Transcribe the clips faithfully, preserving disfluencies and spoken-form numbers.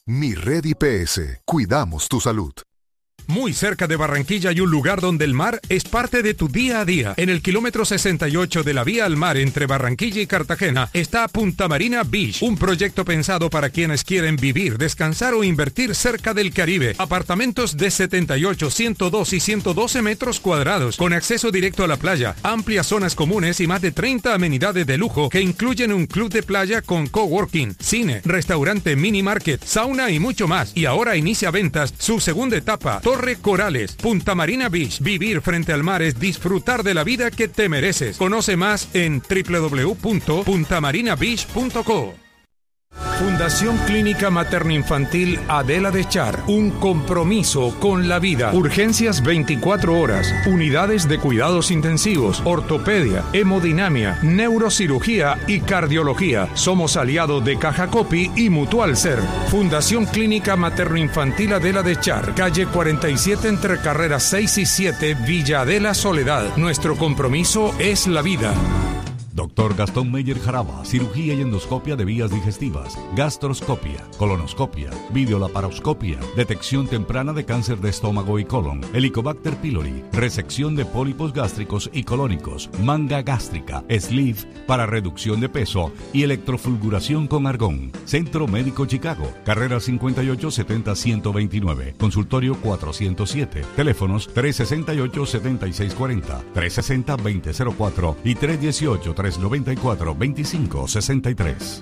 Mi Red I P S. Cuidamos tu salud. Muy cerca de Barranquilla hay un lugar donde el mar es parte de tu día a día. En el kilómetro sesenta y ocho de la vía al mar entre Barranquilla y Cartagena está Punta Marina Beach, un proyecto pensado para quienes quieren vivir, descansar o invertir cerca del Caribe. Apartamentos de setenta y ocho, ciento dos y ciento doce metros cuadrados, con acceso directo a la playa, amplias zonas comunes y más de treinta amenidades de lujo que incluyen un club de playa con coworking, cine, restaurante, mini market, sauna y mucho más. Y ahora inicia ventas su segunda etapa. Torre Corales, Punta Marina Beach. Vivir frente al mar es disfrutar de la vida que te mereces. Conoce más en doble u doble u doble u punto punta marina beach punto co. Fundación Clínica Materno-Infantil Adela de Char, un compromiso con la vida. Urgencias veinticuatro horas, unidades de cuidados intensivos, ortopedia, hemodinamia, neurocirugía y cardiología. Somos aliados de Caja Copi y Mutual Ser. Fundación Clínica Materno-Infantil Adela de Char, calle cuarenta y siete entre carreras seis y siete, Villa Adela Soledad. Nuestro compromiso es la vida. Doctor Gastón Meyer Jaraba, cirugía y endoscopia de vías digestivas, gastroscopia, colonoscopia, videolaparoscopia, detección temprana de cáncer de estómago y colon, Helicobacter pylori, resección de pólipos gástricos y colónicos, manga gástrica, sleeve para reducción de peso y electrofulguración con argón. Centro Médico Chicago, carrera cincuenta y ocho setenta ciento veintinueve, consultorio cuatrocientos siete, teléfonos tres sesenta y ocho setenta y seis cuarenta, tres sesenta veinte cero cuatro y tres dieciocho tres noventa y cuatro veinticinco sesenta y tres.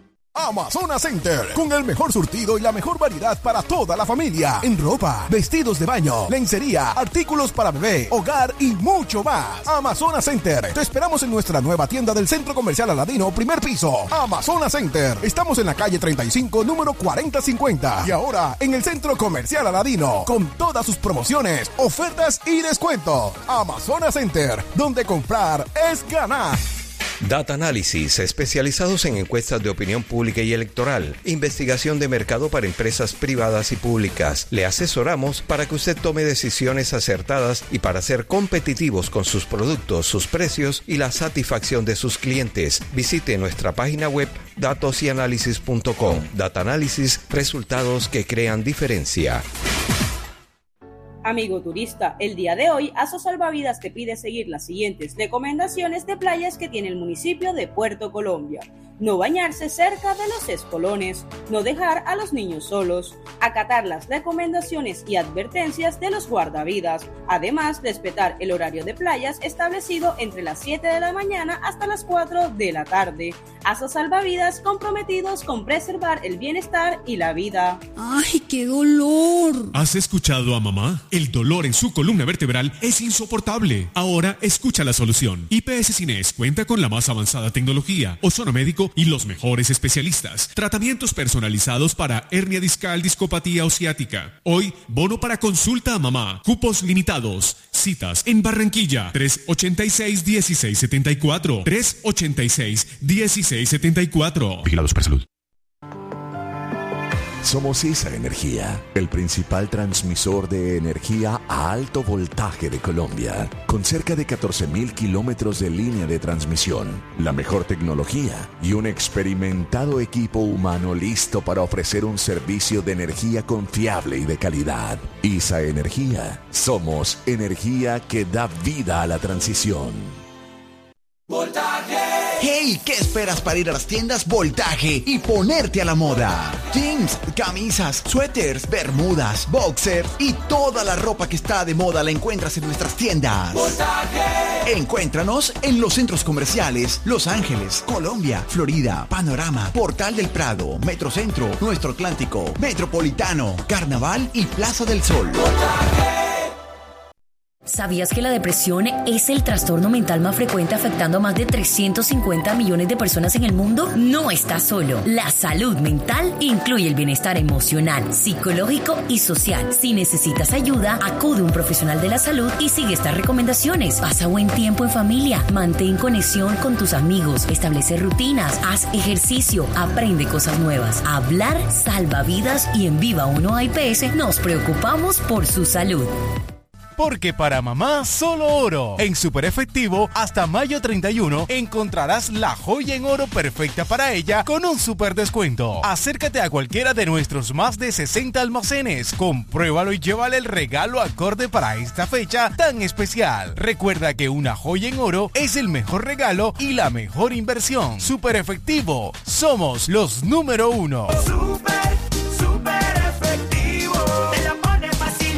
Amazonas Center, con el mejor surtido y la mejor variedad para toda la familia, en ropa, vestidos de baño, lencería, artículos para bebé, hogar y mucho más. Amazonas Center, te esperamos en nuestra nueva tienda del Centro Comercial Aladino, primer piso. Amazonas Center, estamos en la calle treinta y cinco, número cuarenta cincuenta, y ahora en el Centro Comercial Aladino, con todas sus promociones, ofertas y descuentos. Amazonas Center, donde comprar es ganar. Data Analysis, especializados en encuestas de opinión pública y electoral, investigación de mercado para empresas privadas y públicas. Le asesoramos para que usted tome decisiones acertadas y para ser competitivos con sus productos, sus precios y la satisfacción de sus clientes. Visite nuestra página web datos y análisis punto com. Data Analysis, resultados que crean diferencia. Amigo turista, el día de hoy Aso Salvavidas te pide seguir las siguientes recomendaciones de playas que tiene el municipio de Puerto Colombia. No bañarse cerca de los espolones, no dejar a los niños solos, acatar las recomendaciones y advertencias de los guardavidas, además respetar el horario de playas establecido entre las siete de la mañana hasta las cuatro de la tarde. Aso Salvavidas, comprometidos con preservar el bienestar y la vida. ¡Ay, qué dolor! ¿Has escuchado a mamá? El dolor en su columna vertebral es insoportable. Ahora escucha la solución. I P S Cines cuenta con la más avanzada tecnología, ozono médico y los mejores especialistas. Tratamientos personalizados para hernia discal, discopatía o ciática. Hoy, bono para consulta a mamá. Cupos limitados. Citas en Barranquilla. tres ochenta y seis, dieciséis setenta y cuatro. tres ochenta y seis, dieciséis setenta y cuatro. Vigilados por salud. Somos Isa Energía, el principal transmisor de energía a alto voltaje de Colombia, con cerca de catorce mil kilómetros de línea de transmisión, la mejor tecnología y un experimentado equipo humano listo para ofrecer un servicio de energía confiable y de calidad. Isa Energía, somos energía que da vida a la transición. ¡Voltaje! ¡Hey! ¿Qué esperas para ir a las tiendas Voltaje y ponerte a la moda? Jeans, camisas, suéteres, bermudas, boxers y toda la ropa que está de moda la encuentras en nuestras tiendas. ¡Voltaje! Encuéntranos en los centros comerciales Los Ángeles, Colombia, Florida, Panorama, Portal del Prado, Metrocentro, Nuestro Atlántico, Metropolitano, Carnaval y Plaza del Sol. ¡Voltaje! ¿Sabías que la depresión es el trastorno mental más frecuente afectando a más de trescientos cincuenta millones de personas en el mundo? No estás solo. La salud mental incluye el bienestar emocional, psicológico y social. Si necesitas ayuda, acude a un profesional de la salud y sigue estas recomendaciones. Pasa buen tiempo en familia, mantén conexión con tus amigos, establece rutinas, haz ejercicio, aprende cosas nuevas. Hablar salva vidas y en Viva uno A I P S nos preocupamos por su salud. porque para mamá solo oro. En Super Efectivo, hasta mayo treinta y uno, encontrarás la joya en oro perfecta para ella con un super descuento. Acércate a cualquiera de nuestros más de sesenta almacenes, compruébalo y llévale el regalo acorde para esta fecha tan especial. Recuerda que una joya en oro es el mejor regalo y la mejor inversión. Super Efectivo, somos los número uno. Super, super efectivo. Te la pone fácil.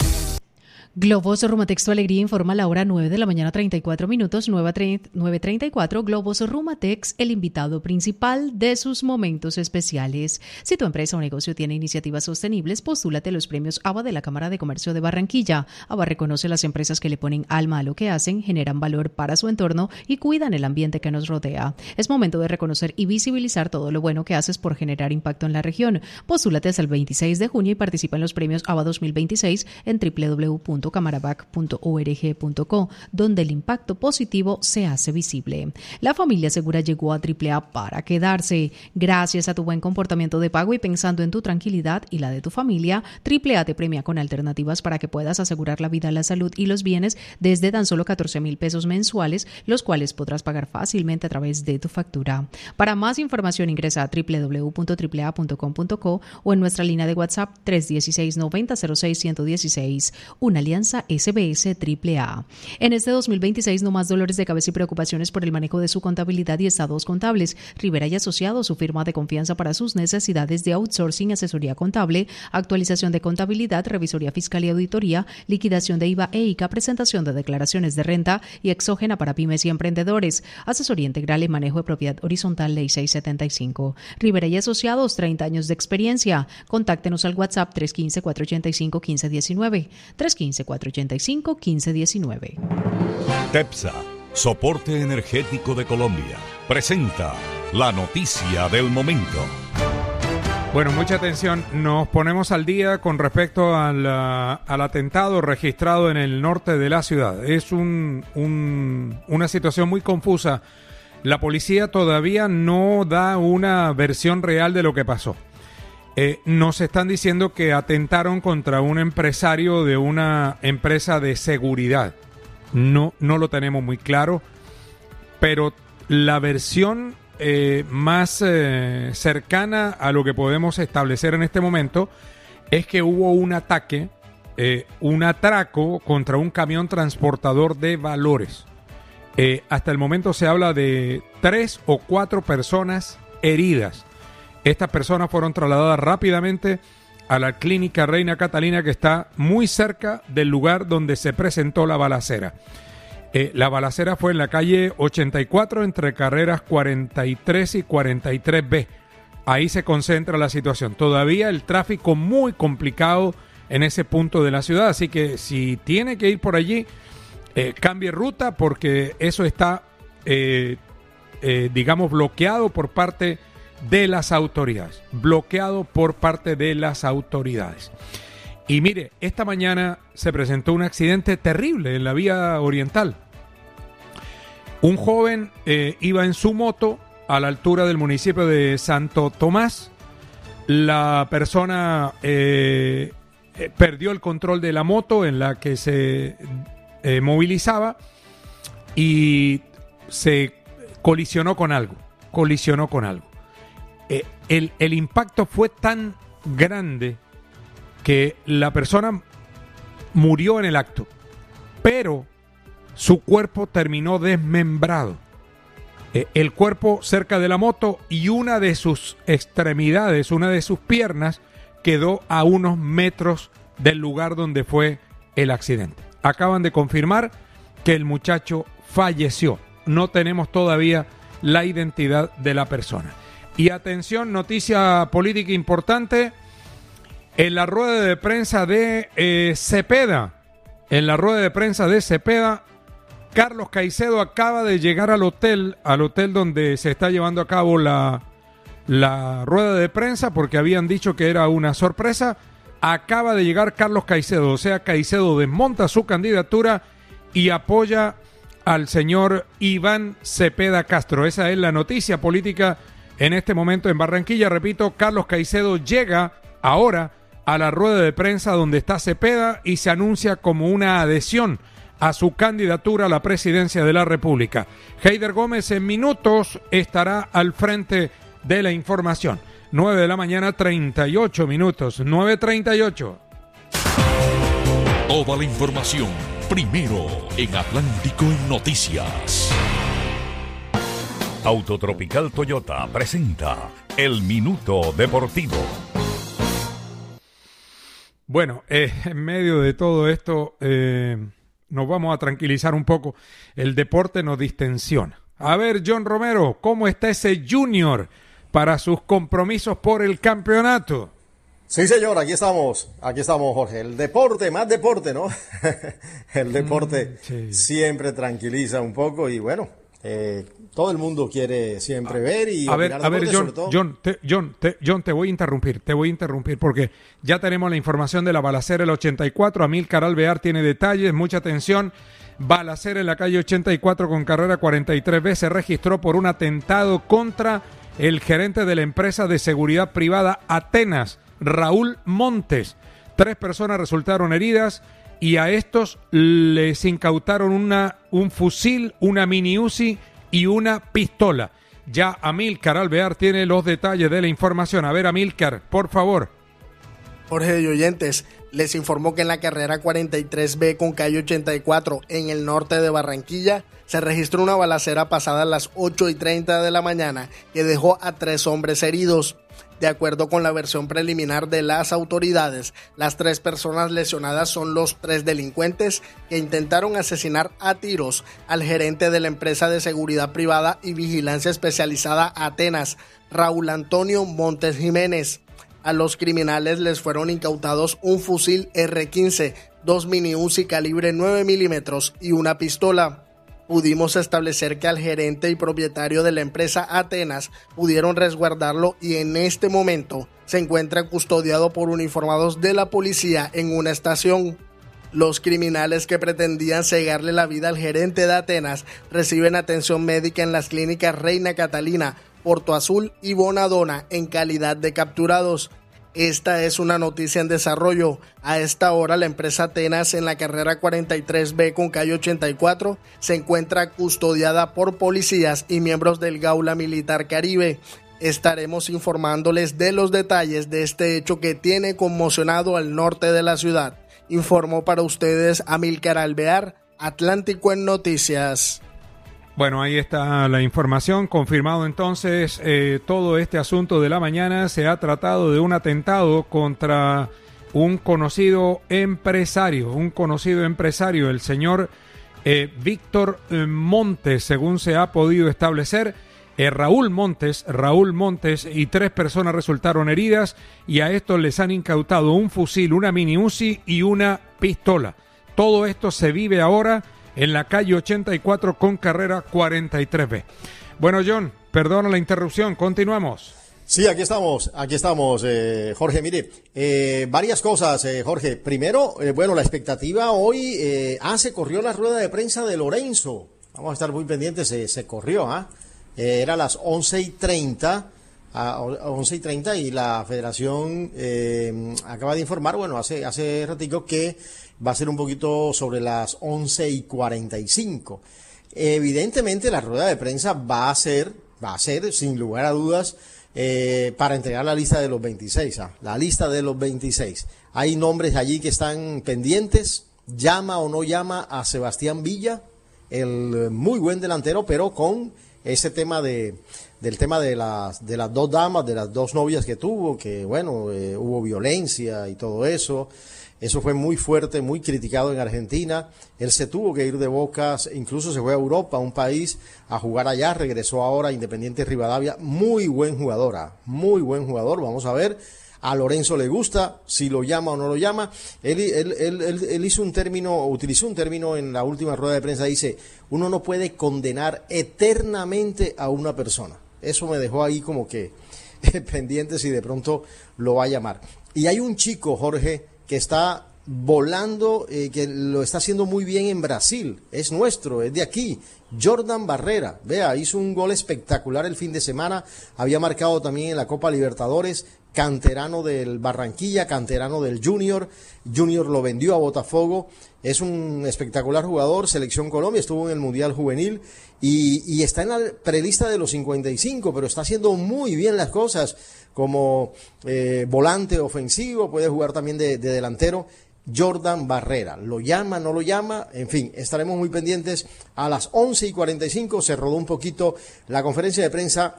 Globos Rumatexto Alegría informa a la hora nueve de la mañana treinta y cuatro minutos, nueve treinta y cuatro. Globos Rumatex, el invitado principal de sus momentos especiales. Si tu empresa o negocio tiene iniciativas sostenibles, postúlate a los premios A B A de la Cámara de Comercio de Barranquilla. A B A reconoce las empresas que le ponen alma a lo que hacen, generan valor para su entorno y cuidan el ambiente que nos rodea. Es momento de reconocer y visibilizar todo lo bueno que haces por generar impacto en la región. Postúlate hasta el veintiséis de junio y participa en los premios A B A dos mil veintiséis en doble u doble u doble u punto camarabac punto org punto co, donde el impacto positivo se hace visible. La familia segura llegó a Triple A para quedarse. Gracias a tu buen comportamiento de pago y pensando en tu tranquilidad y la de tu familia, Triple A te premia con alternativas para que puedas asegurar la vida, la salud y los bienes desde tan solo catorce mil pesos mensuales, los cuales podrás pagar fácilmente a través de tu factura. Para más información ingresa a doble u doble u doble u punto triple a punto com punto co o en nuestra línea de WhatsApp tres uno seis, nueve cero cero seis, uno uno seis. Una alianza S B S Triple A. En este dos mil veintiséis, no más dolores de cabeza y preocupaciones por el manejo de su contabilidad y estados contables. Rivera y Asociados, su firma de confianza para sus necesidades de outsourcing, asesoría contable, actualización de contabilidad, revisoría fiscal y auditoría, liquidación de I V A e I C A, presentación de declaraciones de renta y exógena para pymes y emprendedores. Asesoría integral y manejo de propiedad horizontal, Ley seiscientos setenta y cinco. Rivera y Asociados, treinta años de experiencia. Contáctenos al WhatsApp tres uno cinco, cuatro ocho cinco, uno cinco uno nueve. tres uno cinco, cuatro ocho cinco, uno cinco uno nueve. TEPSA, Soporte Energético de Colombia, presenta la noticia del momento. Bueno, mucha atención. Nos ponemos al día con respecto al, uh, al atentado registrado en el norte de la ciudad. Es un, un, una situación muy confusa. La policía todavía no da una versión real de lo que pasó. Eh, nos están diciendo que atentaron contra un empresario de una empresa de seguridad. No, no lo tenemos muy claro, pero la versión eh, más eh, cercana a lo que podemos establecer en este momento es que hubo un ataque, eh, un atraco contra un camión transportador de valores. Eh, hasta el momento se habla de tres o cuatro personas heridas. Estas personas fueron trasladadas rápidamente a la clínica Reina Catalina, que está muy cerca del lugar donde se presentó la balacera. Eh, la balacera fue en la calle ochenta y cuatro, entre carreras cuarenta y tres y cuarenta y tres B. Ahí se concentra la situación. Todavía el tráfico muy complicado en ese punto de la ciudad, así que si tiene que ir por allí, eh, cambie ruta, porque eso está, eh, eh, digamos, bloqueado por parte de las autoridades, bloqueado por parte de las autoridades. Y mire, esta mañana se presentó un accidente terrible en la vía oriental. Un joven eh, iba en su moto a la altura del municipio de Santo Tomás. La persona eh, eh, perdió el control de la moto en la que se eh, movilizaba y se colisionó con algo, colisionó con algo. Eh, el, el impacto fue tan grande que la persona murió en el acto, pero su cuerpo terminó desmembrado. Eh, el cuerpo cerca de la moto y una de sus extremidades, una de sus piernas, quedó a unos metros del lugar donde fue el accidente. Acaban de confirmar que el muchacho falleció. No tenemos todavía la identidad de la persona. Y atención, noticia política importante. En la rueda de prensa de eh, Cepeda, en la rueda de prensa de Cepeda, Carlos Caicedo acaba de llegar al hotel, al hotel donde se está llevando a cabo la, la rueda de prensa, porque habían dicho que era una sorpresa. Acaba de llegar Carlos Caicedo, o sea, Caicedo desmonta su candidatura y apoya al señor Iván Cepeda Castro. Esa es la noticia política en este momento en Barranquilla. Repito, Carlos Caicedo llega ahora a la rueda de prensa donde está Cepeda y se anuncia como una adhesión a su candidatura a la presidencia de la República. Heider Gómez en minutos estará al frente de la información. nueve de la mañana, treinta y ocho minutos, nueve treinta y ocho. Toda la información, primero en Atlántico en Noticias. Autotropical Toyota presenta El Minuto Deportivo. Bueno, eh, en medio de todo esto, eh, nos vamos a tranquilizar un poco. El deporte nos distensiona. A ver, John Romero, ¿cómo está ese Junior para sus compromisos por el campeonato? Sí, señor, aquí estamos, aquí estamos, Jorge. El deporte, más deporte, ¿no? El deporte mm, sí. siempre tranquiliza un poco y bueno, eh, todo el mundo quiere siempre ver y a ver, a ver, deporte, John, John, te, John, te, John, te voy a interrumpir, te voy a interrumpir porque ya tenemos la información de la balacera el ochenta y cuatro. Amílcar Alvear tiene detalles, mucha atención. Balacera en la calle ochenta y cuatro con carrera cuarenta y tres B se registró por un atentado contra el gerente de la empresa de seguridad privada Atenas, Raúl Montes. Tres personas resultaron heridas y a estos les incautaron una, un fusil, una mini Uzi y una pistola. Ya Amílcar Alvear tiene los detalles de la información. A ver, Amílcar, por favor. Jorge y oyentes, les informó que en la carrera cuarenta y tres B con calle ochenta y cuatro en el norte de Barranquilla se registró una balacera pasada a las ocho y treinta de la mañana que dejó a tres hombres heridos. De acuerdo con la versión preliminar de las autoridades, las tres personas lesionadas son los tres delincuentes que intentaron asesinar a tiros al gerente de la empresa de seguridad privada y vigilancia especializada Atenas, Raúl Antonio Montes Jiménez. A los criminales les fueron incautados un fusil erre quince, dos mini Uzi calibre nueve milímetros y una pistola. Pudimos establecer que al gerente y propietario de la empresa Atenas pudieron resguardarlo y en este momento se encuentra custodiado por uniformados de la policía en una estación. Los criminales que pretendían cegarle la vida al gerente de Atenas reciben atención médica en las clínicas Reina Catalina, Porto Azul y Bonadona en calidad de capturados. Esta es una noticia en desarrollo. A esta hora la empresa Atenas en la carrera cuarenta y tres B con calle ochenta y cuatro se encuentra custodiada por policías y miembros del Gaula Militar Caribe. Estaremos informándoles de los detalles de este hecho que tiene conmocionado al norte de la ciudad. Informó para ustedes Amílcar Alvear, Atlántico en Noticias. Bueno, ahí está la información, confirmado entonces eh, todo este asunto de la mañana. Se ha tratado de un atentado contra un conocido empresario, un conocido empresario, el señor eh, Víctor eh, Montes, según se ha podido establecer. Eh, Raúl Montes, Raúl Montes y tres personas resultaron heridas y a estos les han incautado un fusil, una mini Uzi y una pistola. Todo esto se vive ahora en la calle ochenta y cuatro con carrera cuarenta y tres B. Bueno, John, perdona la interrupción, continuamos. Sí, aquí estamos, aquí estamos, eh, Jorge. Mire, eh, varias cosas, eh, Jorge. Primero, eh, bueno, la expectativa hoy, eh, ah, se corrió la rueda de prensa de Lorenzo. Vamos a estar muy pendientes, se, se corrió, ¿ah? Eh, era a las once y treinta, a once y treinta y la federación eh, acaba de informar, bueno, hace, hace ratico que va a ser un poquito sobre las once y cuarenta y cinco. Evidentemente la rueda de prensa va a ser, va a ser sin lugar a dudas eh, para entregar la lista de los veintiséis, ¿ah? La lista de los veintiséis. Hay nombres allí que están pendientes, llama o no llama a Sebastián Villa, el muy buen delantero, pero con ese tema de del tema de las de las dos damas, de las dos novias que tuvo, que bueno, eh, hubo violencia y todo eso. Eso fue muy fuerte, muy criticado en Argentina. Él se tuvo que ir de Boca, incluso se fue a Europa, a un país, a jugar allá. Regresó ahora a Independiente Rivadavia. Muy buen jugador, muy buen jugador. Vamos a ver. A Lorenzo le gusta, si lo llama o no lo llama. Él, él, él, él, él hizo un término, utilizó un término en la última rueda de prensa. Dice, uno no puede condenar eternamente a una persona. Eso me dejó ahí como que pendiente si de pronto lo va a llamar. Y hay un chico, Jorge, que está volando, eh, que lo está haciendo muy bien en Brasil, es nuestro, es de aquí, Jordan Barrera, vea, hizo un gol espectacular el fin de semana, había marcado también en la Copa Libertadores, canterano del Barranquilla, canterano del Junior, Junior lo vendió a Botafogo, es un espectacular jugador, Selección Colombia, estuvo en el Mundial Juvenil y, y está en la prelista de los cincuenta y cinco, pero está haciendo muy bien las cosas como eh, volante ofensivo, puede jugar también de, de delantero. Jordan Barrera, lo llama, no lo llama, en fin, estaremos muy pendientes. A las once y cuarenta y cinco se rodó un poquito la conferencia de prensa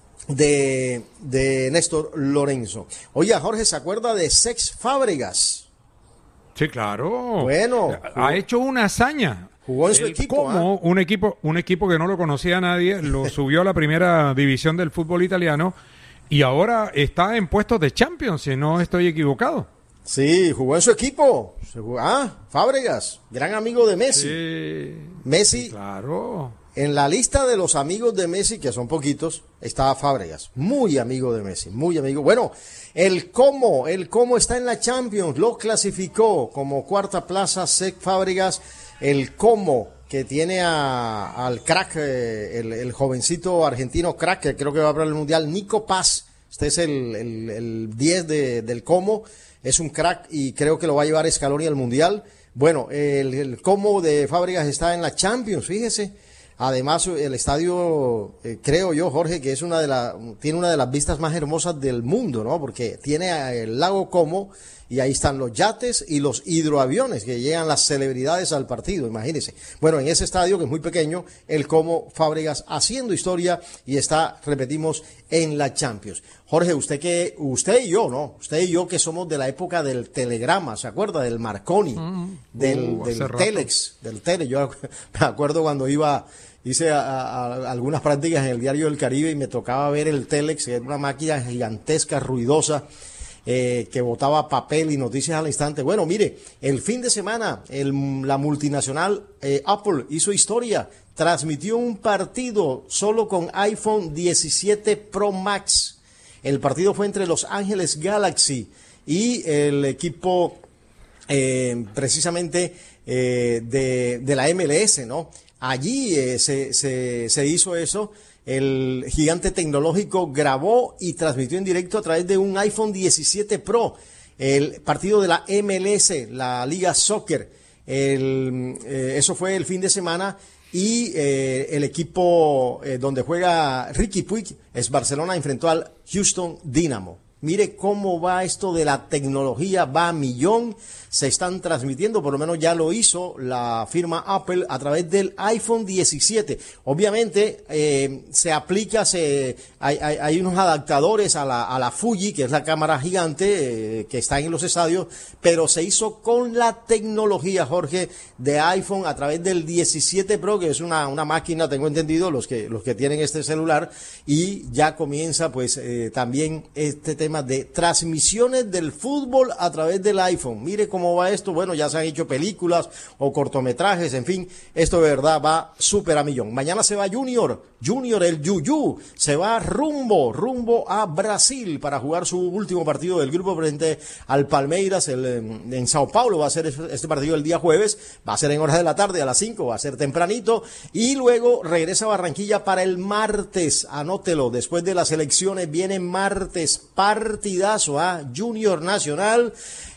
de, de Néstor Lorenzo. Oye, Jorge, ¿se acuerda de Cesc Fábregas? Sí, claro. Bueno. Ha hecho una hazaña. Jugó en su El equipo. Como ¿eh? un equipo, un equipo que no lo conocía nadie, lo subió a la primera división del fútbol italiano y ahora está en puestos de Champions, si no estoy equivocado. Sí, jugó en su equipo. Ah, Fábregas, gran amigo de Messi. Sí, Messi, sí, claro. En la lista de los amigos de Messi, que son poquitos, estaba Fábregas. Muy amigo de Messi, muy amigo. Bueno, el Como, el Como está en la Champions, lo clasificó como cuarta plaza Cesc Fábregas. El Como, que tiene a, al crack, eh, el, el jovencito argentino crack, que creo que va a hablar el Mundial, Nico Paz. Este es el, el, el diez de, del Como. Es un crack y creo que lo va a llevar Scaloni al Mundial. Bueno, el, el Como de Fábregas está en la Champions, fíjese. Además, el estadio, eh, creo yo, Jorge, que es una de la, tiene una de las vistas más hermosas del mundo, ¿no? Porque tiene el lago Como y ahí están los yates y los hidroaviones que llegan las celebridades al partido, imagínense. Bueno, en ese estadio que es muy pequeño, el Como Fábregas haciendo historia y está, repetimos, en la Champions. Jorge, usted que, usted y yo, ¿no? Usted y yo que somos de la época del telegrama, ¿se acuerda? Del Marconi, mm, del, uh, del Telex, del Tele. Yo me acuerdo cuando iba, hice a, a, a algunas prácticas en el Diario del Caribe y me tocaba ver el Telex, que era una máquina gigantesca, ruidosa, Eh, que botaba papel y noticias al instante. Bueno, mire, el fin de semana el, la multinacional eh, Apple hizo historia, transmitió un partido solo con iPhone diecisiete Pro Max. El partido fue entre Los Ángeles Galaxy y el equipo eh, precisamente eh, de, de la M L S, ¿no? Allí eh, se, se, se hizo eso. El gigante tecnológico grabó y transmitió en directo a través de un iPhone diecisiete Pro el partido de la M L S, la Liga Soccer. El, eh, eso fue el fin de semana y eh, el equipo eh, donde juega Riqui Puig, es Barcelona, enfrentó al Houston Dynamo. Mire cómo va esto de la tecnología, va a millón, se están transmitiendo, por lo menos ya lo hizo la firma Apple a través del iPhone diecisiete. Obviamente eh, se aplica, se, hay, hay, hay unos adaptadores a la, a la Fuji, que es la cámara gigante eh, que está en los estadios, pero se hizo con la tecnología, Jorge, de iPhone a través del diecisiete Pro, que es una, una máquina, tengo entendido, los que, los que tienen este celular, y ya comienza pues eh, también este tema de transmisiones del fútbol a través del iPhone. Mire cómo va esto. Bueno, ya se han hecho películas o cortometrajes, en fin, esto de verdad va súper a millón. Mañana se va Junior, Junior el Yuyu, se va rumbo, rumbo a Brasil para jugar su último partido del grupo frente al Palmeiras el, en Sao Paulo. Va a ser este partido el día jueves, va a ser en horas de la tarde a las cinco, va a ser tempranito, y luego regresa a Barranquilla para el martes, anótelo, después de las elecciones viene martes, partidazo a ¿eh? Junior Nacional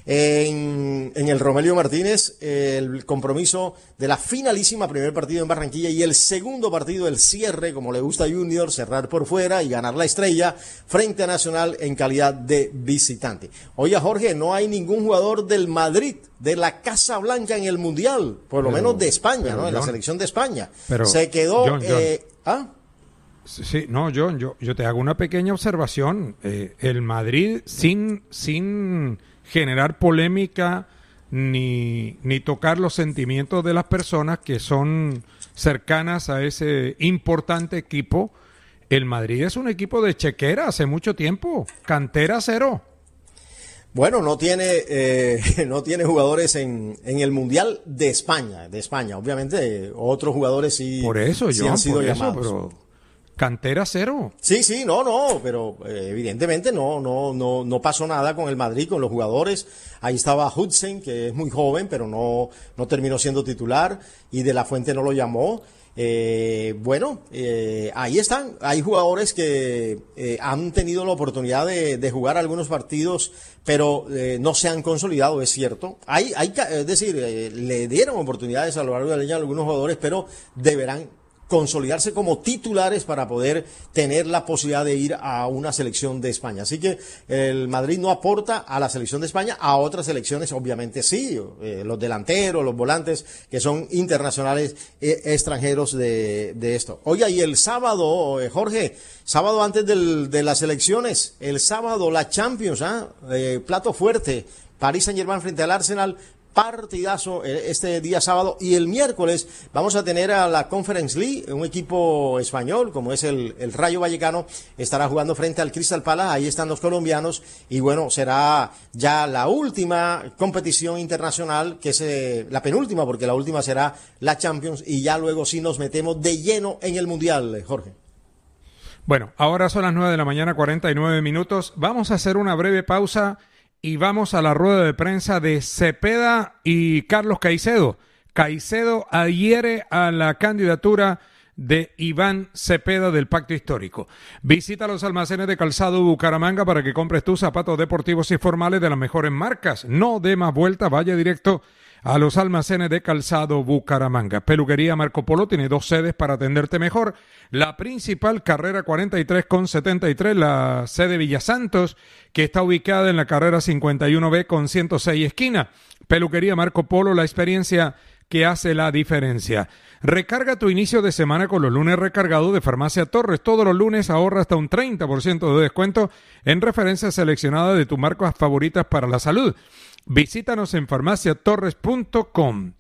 en, en el Romelio Martínez, el compromiso de la finalísima, primer partido en Barranquilla y el segundo partido, el cierre, como le gusta a Junior, cerrar por fuera y ganar la estrella frente a Nacional en calidad de visitante. Oiga, Jorge, no hay ningún jugador del Madrid, de la Casa Blanca en el Mundial, por lo pero, menos de España, ¿no? En John, la selección de España. Pero, se quedó... John, John. Eh, ¿ah? Sí, no, John, yo, yo te hago una pequeña observación. Eh, el Madrid, sin, sin generar polémica ni, ni tocar los sentimientos de las personas que son cercanas a ese importante equipo, el Madrid es un equipo de chequera hace mucho tiempo, cantera cero. Bueno, no tiene eh, no tiene jugadores en, en el Mundial de España, de España. Obviamente, eh, otros jugadores sí, por eso, sí John, han sido por llamados. Eso, pero... Cantera cero. Sí, sí, no, no, pero eh, evidentemente no, no, no, no pasó nada con el Madrid, con los jugadores. Ahí estaba Hudson, que es muy joven, pero no, no terminó siendo titular, y De La Fuente no lo llamó. Eh, bueno, eh, ahí están. Hay jugadores que eh, han tenido la oportunidad de, de jugar algunos partidos, pero eh, no se han consolidado, es cierto. Hay, hay, es decir, eh, le dieron oportunidades a lo largo del año a algunos jugadores, pero deberán consolidarse como titulares para poder tener la posibilidad de ir a una selección de España. Así que el Madrid no aporta a la selección de España, a otras selecciones obviamente sí, eh, los delanteros, los volantes que son internacionales eh, extranjeros de, de esto. Oiga, y el sábado, eh, Jorge, sábado antes del, de las elecciones, el sábado la Champions, ¿ah? eh, plato fuerte, Paris Saint-Germain frente al Arsenal, partidazo este día sábado, y el miércoles vamos a tener a la Conference League, un equipo español como es el, el Rayo Vallecano, estará jugando frente al Crystal Palace, ahí están los colombianos, y bueno, será ya la última competición internacional, que es eh, la penúltima, porque la última será la Champions, y ya luego sí nos metemos de lleno en el Mundial, Jorge. Bueno, ahora son las nueve de la mañana, cuarenta y nueve minutos, vamos a hacer una breve pausa y vamos a la rueda de prensa de Cepeda y Carlos Caicedo. Caicedo adhiere a la candidatura de Iván Cepeda del Pacto Histórico. Visita los almacenes de calzado Bucaramanga para que compres tus zapatos deportivos y formales de las mejores marcas. No dé más vuelta, vaya directo a los almacenes de calzado Bucaramanga. Peluquería Marco Polo tiene dos sedes para atenderte mejor. La principal, carrera cuarenta y tres con setenta y tres, la sede Villa Santos, que está ubicada en la carrera cincuenta y uno B con ciento seis esquina. Peluquería Marco Polo, la experiencia que hace la diferencia. Recarga tu inicio de semana con los lunes recargados de Farmacia Torres. Todos los lunes ahorra hasta un treinta por ciento de descuento en referencias seleccionadas de tus marcas favoritas para la salud. Visítanos en farmacia torres punto com.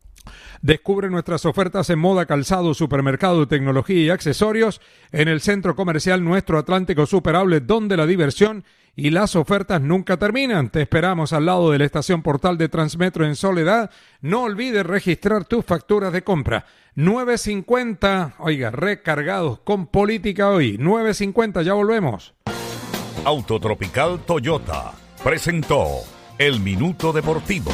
Descubre nuestras ofertas en moda, calzado, supermercado, tecnología y accesorios en el Centro Comercial Nuestro Atlántico Super Outlet, donde la diversión y las ofertas nunca terminan. Te esperamos al lado de la estación Portal de Transmetro en Soledad. No olvides registrar tus facturas de compra. nueve cincuenta, oiga, recargados con política hoy. nueve cincuenta, ya volvemos. Autotropical Toyota presentó El Minuto Deportivo.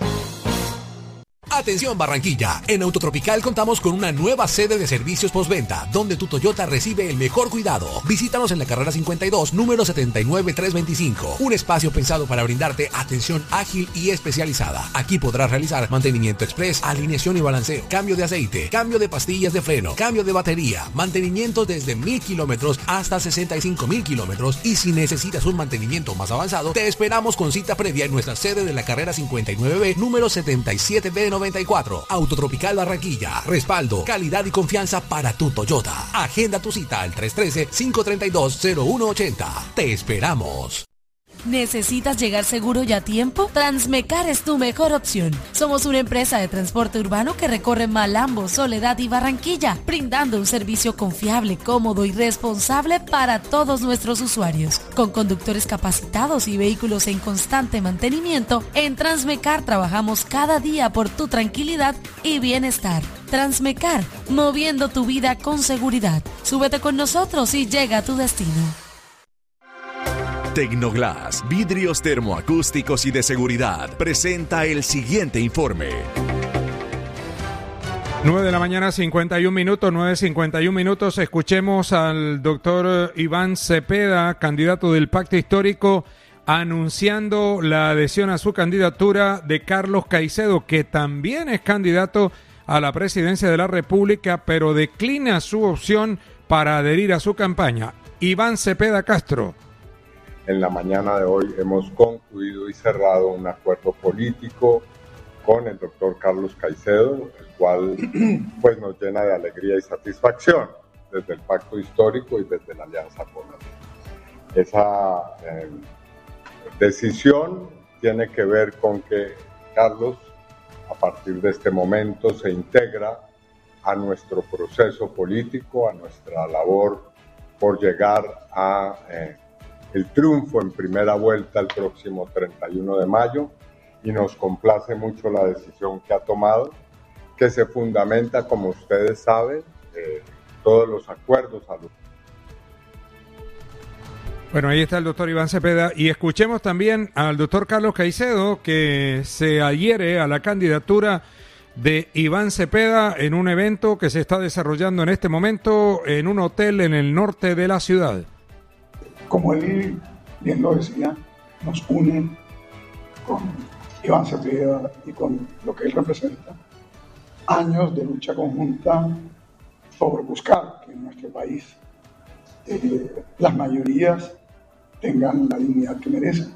Atención Barranquilla, en Autotropical contamos con una nueva sede de servicios postventa, donde tu Toyota recibe el mejor cuidado. Visítanos en la carrera cincuenta y dos, número setenta y nueve trescientos veinticinco. Un espacio pensado para brindarte atención ágil y especializada. Aquí podrás realizar mantenimiento express, alineación y balanceo, cambio de aceite, cambio de pastillas de freno, cambio de batería, mantenimiento desde mil kilómetros hasta sesenta y cinco mil kilómetros, y si necesitas un mantenimiento más avanzado, te esperamos con cita previa en nuestra sede de la carrera cincuenta y nueve B, número setenta y siete B noventa y cuatro. Autotropical Barranquilla. Respaldo, calidad y confianza para tu Toyota. Agenda tu cita al tres uno tres, cinco tres dos, cero uno ocho cero. Te esperamos. ¿Necesitas llegar seguro y a tiempo? Transmecar es tu mejor opción. Somos una empresa de transporte urbano que recorre Malambo, Soledad y Barranquilla, brindando un servicio confiable, cómodo y responsable para todos nuestros usuarios. Con conductores capacitados y vehículos en constante mantenimiento, en Transmecar trabajamos cada día por tu tranquilidad y bienestar. Transmecar, moviendo tu vida con seguridad. Súbete con nosotros y llega a tu destino. Tecnoglass, vidrios termoacústicos y de seguridad, presenta el siguiente informe. nueve de la mañana, cincuenta y un minutos, nueve cincuenta y un minutos. Escuchemos al doctor Iván Cepeda, candidato del Pacto Histórico, anunciando la adhesión a su candidatura de Carlos Caicedo, que también es candidato a la presidencia de la República, pero declina su opción para adherir a su campaña. Iván Cepeda Castro. En la mañana de hoy hemos concluido y cerrado un acuerdo político con el doctor Carlos Caicedo, el cual pues nos llena de alegría y satisfacción desde el Pacto Histórico y desde la Alianza por la Vida. Esa eh, decisión tiene que ver con que Carlos, a partir de este momento, se integra a nuestro proceso político, a nuestra labor por llegar a eh, el triunfo en primera vuelta el próximo treinta y uno de mayo, y nos complace mucho la decisión que ha tomado, que se fundamenta, como ustedes saben, eh, todos los acuerdos a los... Bueno, ahí está el doctor Iván Cepeda, y escuchemos también al doctor Carlos Caicedo, que se adhiere a la candidatura de Iván Cepeda en un evento que se está desarrollando en este momento en un hotel en el norte de la ciudad. Como él bien lo decía, nos une con Iván Cepeda y con lo que él representa, años de lucha conjunta por buscar que en nuestro país eh, las mayorías tengan la dignidad que merecen.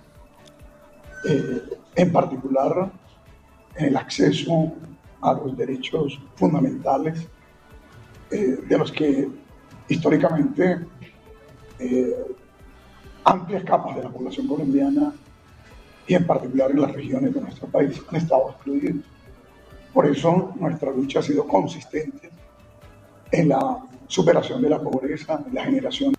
Eh, en particular, en el acceso a los derechos fundamentales eh, de los que históricamente eh, amplias capas de la población colombiana y en particular en las regiones de nuestro país han estado excluidos. Por eso nuestra lucha ha sido consistente en la superación de la pobreza, en la generación.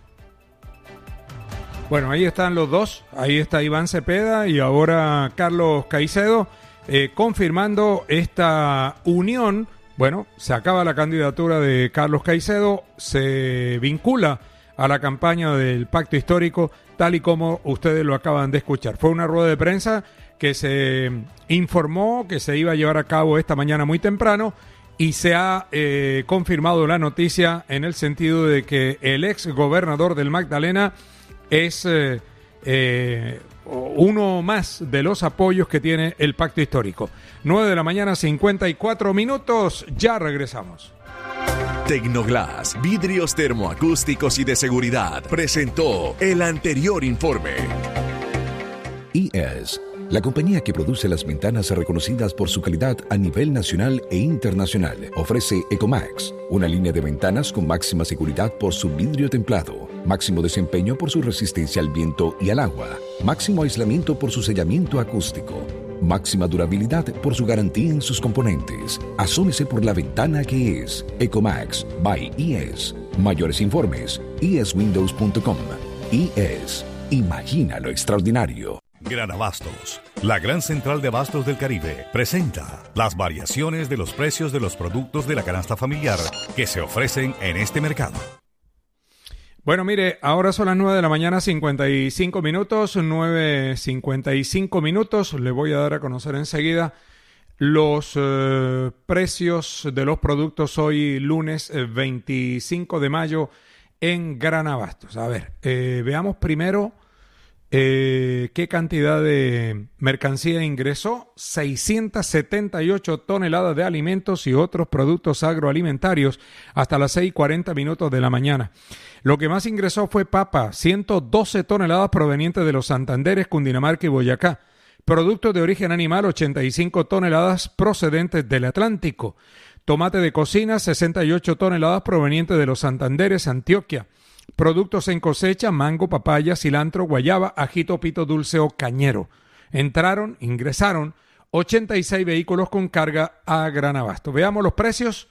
Bueno, ahí están los dos, ahí está Iván Cepeda y ahora Carlos Caicedo, eh, confirmando esta unión. Bueno, se acaba la candidatura de Carlos Caicedo, se vincula a la campaña del Pacto Histórico, tal y como ustedes lo acaban de escuchar. Fue una rueda de prensa que se informó que se iba a llevar a cabo esta mañana muy temprano y se ha eh, confirmado la noticia en el sentido de que el ex gobernador del Magdalena es eh, eh, uno más de los apoyos que tiene el Pacto Histórico. nueve de la mañana, cincuenta y cuatro minutos, ya regresamos. Tecnoglass, vidrios termoacústicos y de seguridad, presentó el anterior informe. I E S, la compañía que produce las ventanas reconocidas por su calidad a nivel nacional e internacional, ofrece Ecomax, una línea de ventanas con máxima seguridad por su vidrio templado, máximo desempeño por su resistencia al viento y al agua, máximo aislamiento por su sellamiento acústico, máxima durabilidad por su garantía en sus componentes. Asómese por la ventana que es Ecomax by I E S. Mayores informes, i e s windows punto com. I E S. Imagina lo extraordinario. Gran Abastos, la gran central de abastos del Caribe, presenta las variaciones de los precios de los productos de la canasta familiar que se ofrecen en este mercado. Bueno, mire, ahora son las nueve de la mañana, cincuenta y cinco minutos, nueve cincuenta y cinco minutos. Le voy a dar a conocer enseguida los eh, precios de los productos hoy lunes eh, veinticinco de mayo en Gran Abastos. A ver, eh, veamos primero eh, qué cantidad de mercancía ingresó. seiscientas setenta y ocho toneladas de alimentos y otros productos agroalimentarios hasta las seis y cuarenta minutos de la mañana. Lo que más ingresó fue papa, ciento doce toneladas provenientes de los Santanderes, Cundinamarca y Boyacá. Productos de origen animal, ochenta y cinco toneladas procedentes del Atlántico. Tomate de cocina, sesenta y ocho toneladas provenientes de los Santanderes, Antioquia. Productos en cosecha, mango, papaya, cilantro, guayaba, ajito, pito dulce o cañero. Entraron, ingresaron ochenta y seis vehículos con carga a Gran Abasto. Veamos los precios.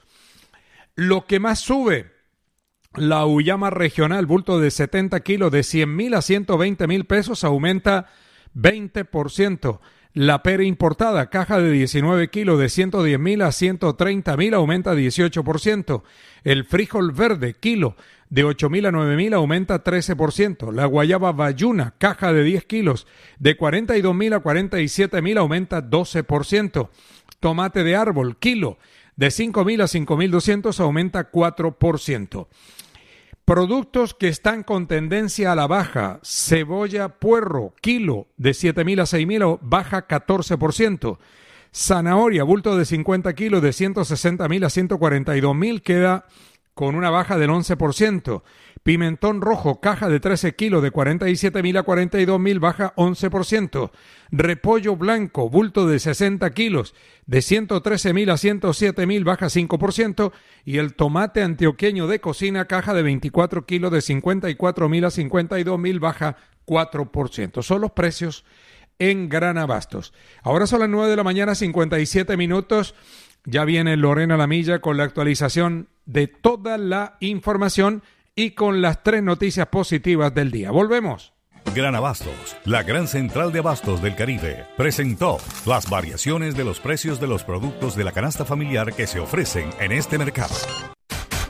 Lo que más sube, la uyama regional, bulto de setenta kilos, de cien mil a ciento veinte mil pesos, aumenta veinte por ciento. La pera importada, caja de diecinueve kilos, de ciento diez mil a ciento treinta mil, aumenta dieciocho por ciento. El frijol verde, kilo, de ocho mil a nueve mil, aumenta trece por ciento. La guayaba bayuna, caja de diez kilos, de cuarenta y dos mil a cuarenta y siete mil, aumenta doce por ciento. Tomate de árbol, kilo, de cinco mil a cinco mil doscientos, aumenta cuatro por ciento. Productos que están con tendencia a la baja, cebolla puerro, kilo, de siete mil a seis mil, baja catorce por ciento. Zanahoria, bulto de cincuenta kilos, de ciento sesenta mil a ciento cuarenta y dos mil, queda con una baja del once por ciento. Pimentón rojo, caja de trece kilos, de cuarenta y siete mil a cuarenta y dos mil, baja once por ciento. Repollo blanco, bulto de sesenta kilos, de ciento trece mil a ciento siete mil, baja cinco por ciento. Y el tomate antioqueño de cocina, caja de veinticuatro kilos, de cincuenta y cuatro mil a cincuenta y dos mil, baja cuatro por ciento. Son los precios en Gran Abastos. Ahora son las nueve de la mañana, cincuenta y siete minutos. Ya viene Lorena Lamilla con la actualización de toda la información y con las tres noticias positivas del día. Volvemos. Gran Abastos, la gran central de abastos del Caribe, presentó las variaciones de los precios de los productos de la canasta familiar que se ofrecen en este mercado.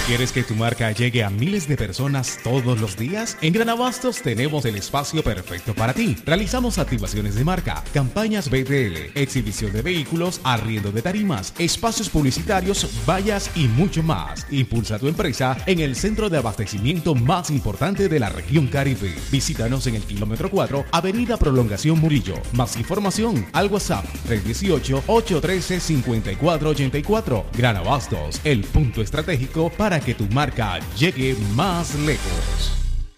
¿Quieres que tu marca llegue a miles de personas todos los días? En Gran Abastos tenemos el espacio perfecto para ti. Realizamos activaciones de marca, campañas B T L, exhibición de vehículos, arriendo de tarimas, espacios publicitarios, vallas y mucho más. Impulsa tu empresa en el centro de abastecimiento más importante de la región Caribe. Visítanos en el kilómetro cuatro, Avenida Prolongación Murillo. Más información al WhatsApp tres uno ocho, ocho uno tres, cinco cuatro ocho cuatro. Gran Abastos, el punto estratégico para que tu marca llegue más lejos.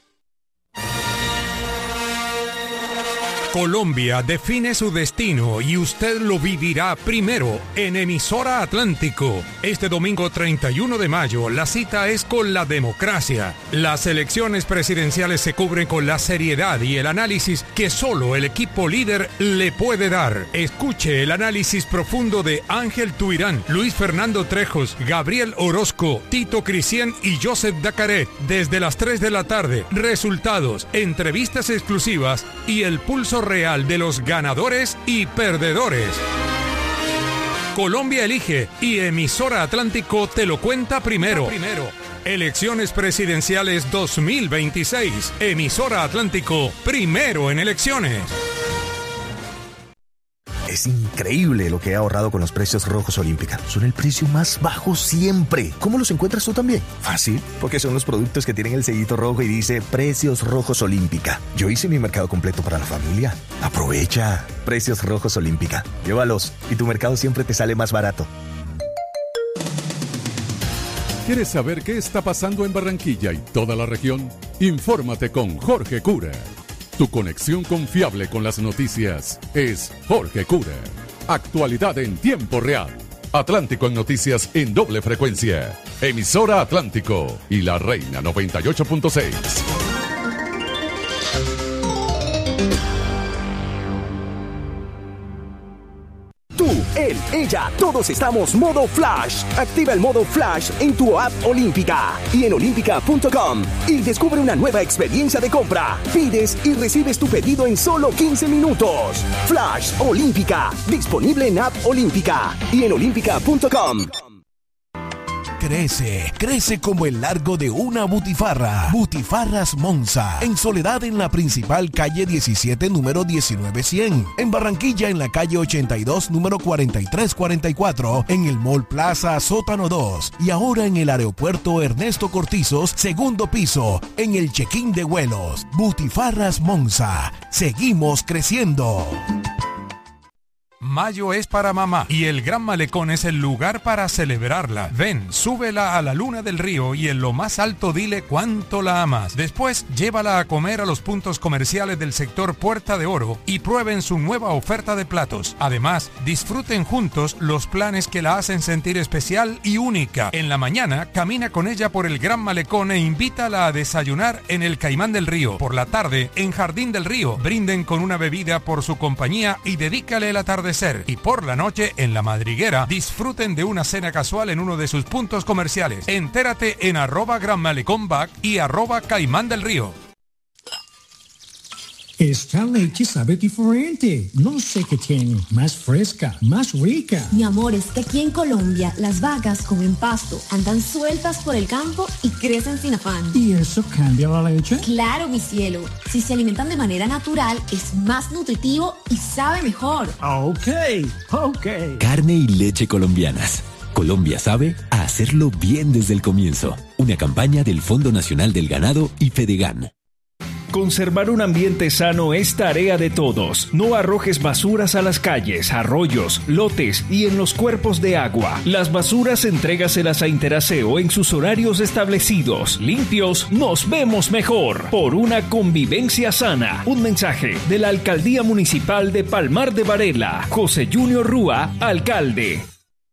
Colombia define su destino y usted lo vivirá primero en Emisora Atlántico. Este domingo treinta y uno de mayo la cita es con la democracia. Las elecciones presidenciales se cubren con la seriedad y el análisis que solo el equipo líder le puede dar. Escuche el análisis profundo de Ángel Tuirán, Luis Fernando Trejos, Gabriel Orozco, Tito Cristian y Joseph Dacaret desde las tres de la tarde. Resultados, entrevistas exclusivas y el pulso real de los ganadores y perdedores. Colombia elige y Emisora Atlántico te lo cuenta primero. primero. Elecciones presidenciales dos mil veintiséis. Emisora Atlántico, primero en elecciones. Es increíble lo que he ahorrado con los precios Rojos Olímpica. Son el precio más bajo siempre. ¿Cómo los encuentras tú también? Fácil, porque son los productos que tienen el sellito rojo y dice Precios Rojos Olímpica. Yo hice mi mercado completo para la familia. Aprovecha. Precios Rojos Olímpica. Llévalos y tu mercado siempre te sale más barato. ¿Quieres saber qué está pasando en Barranquilla y toda la región? Infórmate con Jorge Cura. Tu conexión confiable con las noticias es Jorge Cura. Actualidad en tiempo real. Atlántico en noticias en doble frecuencia. Emisora Atlántico y La Reina noventa y ocho punto seis. Tú, él, ella, todos estamos modo Flash. Activa el modo Flash en tu app Olímpica y en olímpica punto com y descubre una nueva experiencia de compra. Pides y recibes tu pedido en solo quince minutos. Flash Olímpica, disponible en app Olímpica y en olímpica punto com. Crece, crece como el largo de una butifarra. Butifarras Monza, en Soledad en la principal calle diecisiete, número diecinueve cien. En Barranquilla en la calle ochenta y dos, número cuarenta y tres cuarenta y cuatro. En el Mall Plaza Sótano dos. Y ahora en el aeropuerto Ernesto Cortizos, segundo piso, en el check-in de vuelos. Butifarras Monza, seguimos creciendo. Mayo es para mamá y el Gran Malecón es el lugar para celebrarla. Ven, súbela a la luna del río y en lo más alto dile cuánto la amas. Después, llévala a comer a los puntos comerciales del sector Puerta de Oro y prueben su nueva oferta de platos. Además, disfruten juntos los planes que la hacen sentir especial y única. En la mañana, camina con ella por el Gran Malecón e invítala a desayunar en el Caimán del Río. Por la tarde, en Jardín del Río, brinden con una bebida por su compañía y dedícale el atardecer. Y por la noche, en La Madriguera, disfruten de una cena casual en uno de sus puntos comerciales. Entérate en arroba Gran Malecón Back y arroba Caimán del Río. Esta leche sabe diferente. No sé qué tiene. Más fresca, más rica. Mi amor, es que aquí en Colombia las vacas comen pasto, andan sueltas por el campo y crecen sin afán. ¿Y eso cambia la leche? Claro, mi cielo. Si se alimentan de manera natural, es más nutritivo y sabe mejor. Ok, ok. Carne y leche colombianas. Colombia sabe a hacerlo bien desde el comienzo. Una campaña del Fondo Nacional del Ganado y Fedegan. Conservar un ambiente sano es tarea de todos. No arrojes basuras a las calles, arroyos, lotes y en los cuerpos de agua. Las basuras entrégaselas a Interaseo en sus horarios establecidos. Limpios, nos vemos mejor. Por una convivencia sana. Un mensaje de la Alcaldía Municipal de Palmar de Varela. José Junior Rúa, alcalde.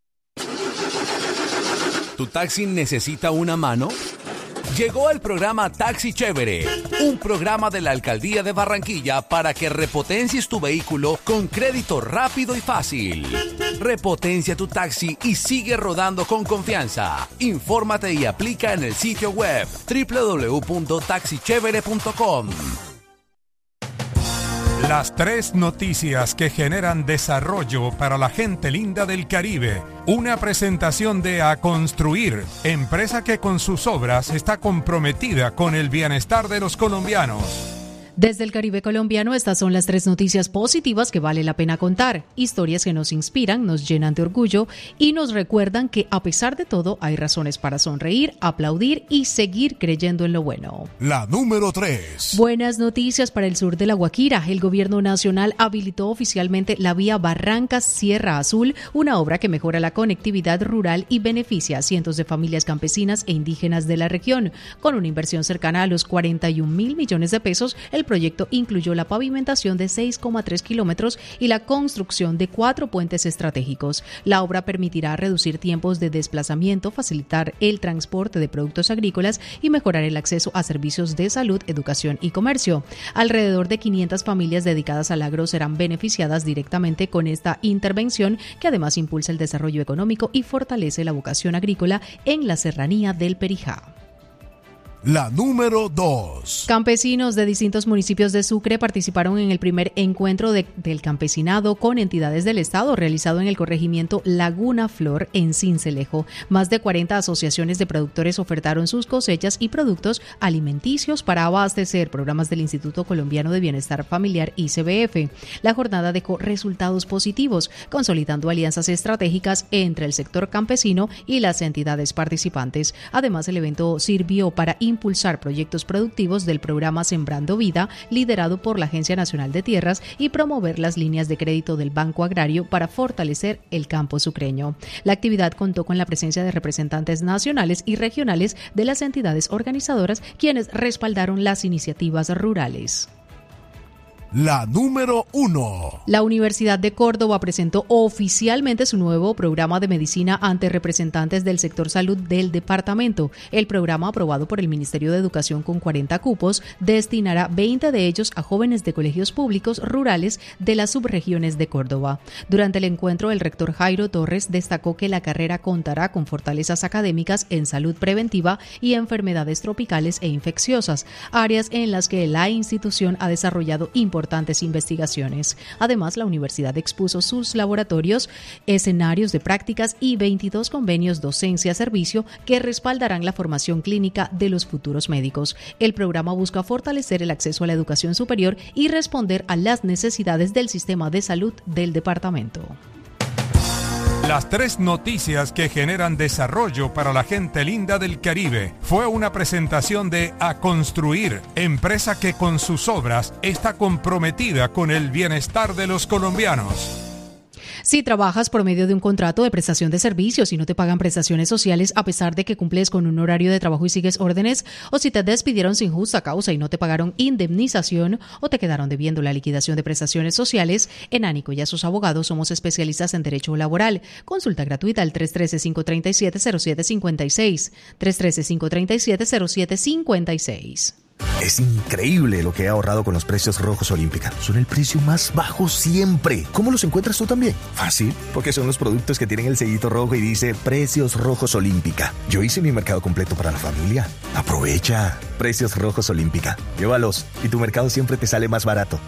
¿Tu taxi necesita una mano? Llegó el programa Taxi Chévere, un programa de la Alcaldía de Barranquilla para que repotencies tu vehículo con crédito rápido y fácil. Repotencia tu taxi y sigue rodando con confianza. Infórmate y aplica en el sitio web doble u doble u doble u punto taxi chévere punto com. Las tres noticias que generan desarrollo para la gente linda del Caribe. Una presentación de A Construir, empresa que con sus obras está comprometida con el bienestar de los colombianos. Desde el Caribe colombiano, estas son las tres noticias positivas que vale la pena contar. Historias que nos inspiran, nos llenan de orgullo y nos recuerdan que a pesar de todo hay razones para sonreír, aplaudir y seguir creyendo en lo bueno. La número tres. Buenas noticias para el sur de La Guajira. El gobierno nacional habilitó oficialmente la vía Barrancas-Sierra Azul, una obra que mejora la conectividad rural y beneficia a cientos de familias campesinas e indígenas de la región. Con una inversión cercana a los cuarenta y un mil millones de pesos, el proyecto incluyó la pavimentación de seis coma tres kilómetros y la construcción de cuatro puentes estratégicos. La obra permitirá reducir tiempos de desplazamiento, facilitar el transporte de productos agrícolas y mejorar el acceso a servicios de salud, educación y comercio. Alrededor de quinientas familias dedicadas al agro serán beneficiadas directamente con esta intervención, que además impulsa el desarrollo económico y fortalece la vocación agrícola en la serranía del Perijá. La número dos. Campesinos de distintos municipios de Sucre participaron en el primer encuentro de, del campesinado con entidades del Estado realizado en el corregimiento Laguna Flor en Sincelejo. Más de cuarenta asociaciones de productores ofertaron sus cosechas y productos alimenticios para abastecer programas del Instituto Colombiano de Bienestar Familiar I C B F. La jornada dejó resultados positivos, consolidando alianzas estratégicas entre el sector campesino y las entidades participantes. Además, el evento sirvió para impulsar proyectos productivos del programa Sembrando Vida, liderado por la Agencia Nacional de Tierras, y promover las líneas de crédito del Banco Agrario para fortalecer el campo sucreño. La actividad contó con la presencia de representantes nacionales y regionales de las entidades organizadoras, quienes respaldaron las iniciativas rurales. La número uno. La Universidad de Córdoba presentó oficialmente su nuevo programa de medicina ante representantes del sector salud del departamento. El programa, aprobado por el Ministerio de Educación con cuarenta cupos, destinará veinte de ellos a jóvenes de colegios públicos rurales de las subregiones de Córdoba. Durante el encuentro, el rector Jairo Torres destacó que la carrera contará con fortalezas académicas en salud preventiva y enfermedades tropicales e infecciosas, áreas en las que la institución ha desarrollado importantes importantes investigaciones. Además, la universidad expuso sus laboratorios, escenarios de prácticas y veintidós convenios docencia-servicio que respaldarán la formación clínica de los futuros médicos. El programa busca fortalecer el acceso a la educación superior y responder a las necesidades del sistema de salud del departamento. Las tres noticias que generan desarrollo para la gente linda del Caribe. Fue una presentación de A Construir, empresa que con sus obras está comprometida con el bienestar de los colombianos. Si trabajas por medio de un contrato de prestación de servicios y no te pagan prestaciones sociales a pesar de que cumples con un horario de trabajo y sigues órdenes, o si te despidieron sin justa causa y no te pagaron indemnización o te quedaron debiendo la liquidación de prestaciones sociales, en Ánico y a sus abogados somos especialistas en derecho laboral. Consulta gratuita al tres uno tres, cinco tres siete, cero siete cinco seis, tres uno tres, cinco tres siete, cero siete cinco seis. Es increíble lo que he ahorrado con los precios rojos Olímpica. Son el precio más bajo siempre. ¿Cómo los encuentras tú también? Fácil, porque son los productos que tienen el sellito rojo y dice Precios Rojos Olímpica. Yo hice mi mercado completo para la familia. Aprovecha. Precios Rojos Olímpica. Llévalos y tu mercado siempre te sale más barato.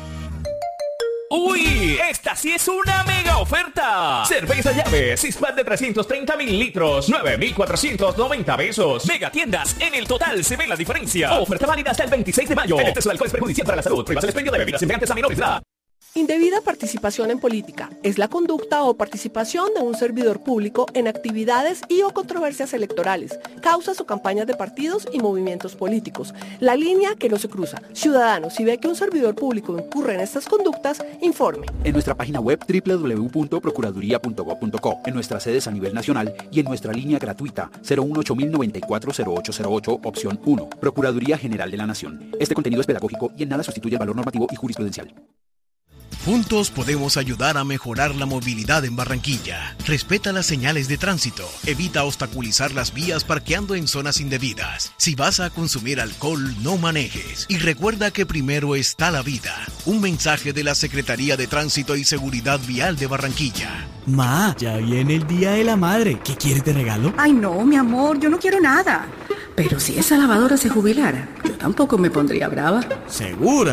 ¡Uy! ¡Esta sí es una mega oferta! Cerveza Llave, six-pack de trescientos treinta mililitros, nueve mil cuatrocientos noventa pesos. Mega tiendas, en el total se ve la diferencia. Oferta válida hasta el veintiséis de mayo. El exceso de alcohol es perjudicial para la salud. Prohíbas el expendio de bebidas embriagantes a menores de edad. Indebida participación en política es la conducta o participación de un servidor público en actividades y o controversias electorales, causas o campañas de partidos y movimientos políticos. La línea que no se cruza. Ciudadano, si ve que un servidor público incurre en estas conductas, informe. En nuestra página web doble u doble u doble u punto procuraduría punto gob punto co, en nuestras sedes a nivel nacional y en nuestra línea gratuita cero uno ocho mil noventa y cuatro cero ocho cero ocho, opción uno. Procuraduría General de la Nación. Este contenido es pedagógico y en nada sustituye el valor normativo y jurisprudencial. Juntos podemos ayudar a mejorar la movilidad en Barranquilla. Respeta las señales de tránsito. Evita obstaculizar las vías parqueando en zonas indebidas. Si vas a consumir alcohol, no manejes. Y recuerda que primero está la vida. Un mensaje de la Secretaría de Tránsito y Seguridad Vial de Barranquilla. Ma, ya viene el Día de la Madre. ¿Qué quieres de regalo? Ay, no, mi amor, yo no quiero nada. Pero si esa lavadora se jubilara, yo tampoco me pondría brava. ¿Segura?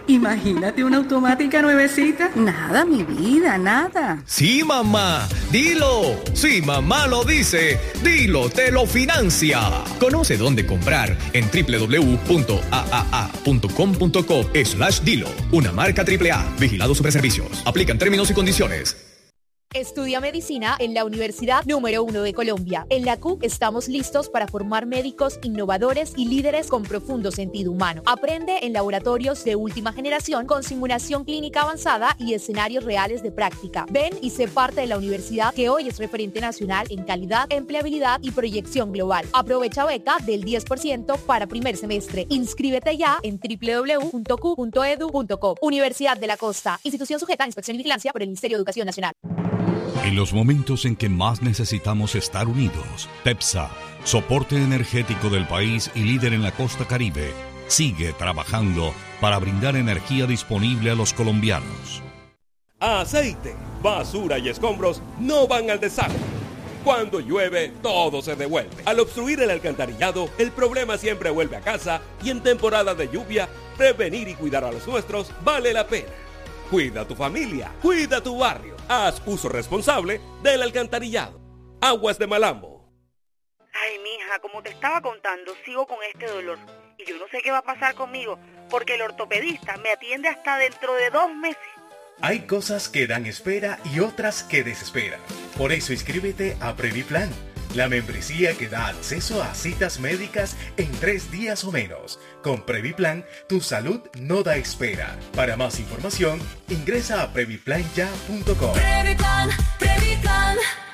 Imagínate una automática nuevecita. Nada, mi vida, nada. Sí, mamá, dilo. Si mamá lo dice, dilo, te lo financia. Conoce dónde comprar en doble u doble u doble u punto a a a punto com punto co slash dilo. Una marca triple A. Vigilado Superservicios. Aplican términos y condiciones. Estudia medicina en la universidad número uno de Colombia. En la C U estamos listos para formar médicos innovadores y líderes con profundo sentido humano. Aprende en laboratorios de última generación con simulación clínica avanzada y escenarios reales de práctica. Ven y sé parte de la universidad que hoy es referente nacional en calidad, empleabilidad y proyección global. Aprovecha beca del diez por ciento para primer semestre. Inscríbete ya en doble u doble u doble u punto cu punto e d u punto co. Universidad de la Costa. Institución sujeta a inspección y vigilancia por el Ministerio de Educación Nacional. En los momentos en que más necesitamos estar unidos, TEPSA, soporte energético del país y líder en la costa Caribe, sigue trabajando para brindar energía disponible a los colombianos. Aceite, basura y escombros no van al desagüe. Cuando llueve, todo se devuelve. Al obstruir el alcantarillado, el problema siempre vuelve a casa y en temporada de lluvia, prevenir y cuidar a los nuestros vale la pena. Cuida a tu familia, cuida tu barrio. Haz uso responsable del alcantarillado. Aguas de Malambo. Ay, mija, como te estaba contando, sigo con este dolor. Y yo no sé qué va a pasar conmigo, porque el ortopedista me atiende hasta dentro de dos meses. Hay cosas que dan espera y otras que desesperan. Por eso inscríbete a Previplan, la membresía que da acceso a citas médicas en tres días o menos. Con Previplan, tu salud no da espera. Para más información, ingresa a previplan ya punto com. Previplan, Previplan,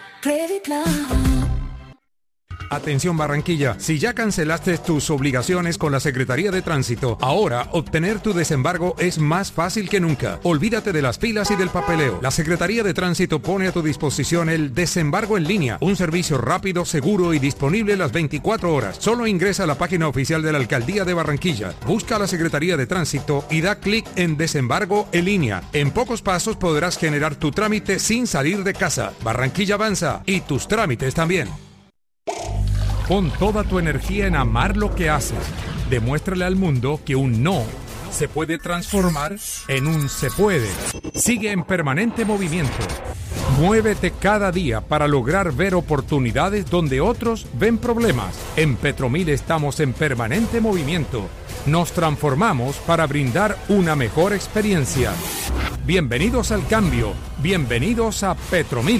Previplan. Atención Barranquilla, si ya cancelaste tus obligaciones con la Secretaría de Tránsito, ahora obtener tu desembargo es más fácil que nunca. Olvídate de las filas y del papeleo. La Secretaría de Tránsito pone a tu disposición el desembargo en línea, un servicio rápido, seguro y disponible las veinticuatro horas. Solo ingresa a la página oficial de la Alcaldía de Barranquilla, busca a la Secretaría de Tránsito y da clic en desembargo en línea. En pocos pasos podrás generar tu trámite sin salir de casa. Barranquilla avanza y tus trámites también. Pon toda tu energía en amar lo que haces. Demuéstrale al mundo que un no se puede transformar en un se puede. Sigue en permanente movimiento. Muévete cada día para lograr ver oportunidades donde otros ven problemas. En Petromil estamos en permanente movimiento. Nos transformamos para brindar una mejor experiencia. Bienvenidos al cambio. Bienvenidos a Petromil.